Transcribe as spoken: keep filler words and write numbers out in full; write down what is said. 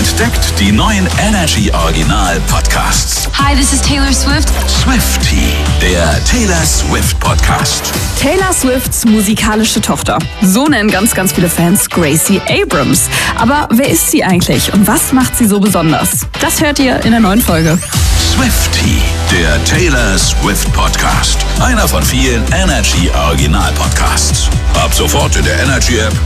Entdeckt die neuen Energy Original Podcasts. Hi, this is Taylor Swift. Swiftie, der Taylor Swift Podcast. Taylor Swifts musikalische Tochter. So nennen ganz, ganz viele Fans Gracie Abrams. Aber wer ist sie eigentlich und was macht sie so besonders? Das hört ihr in der neuen Folge. Swiftie, der Taylor Swift Podcast. Einer von vielen Energy Original Podcasts. Ab sofort in der Energy App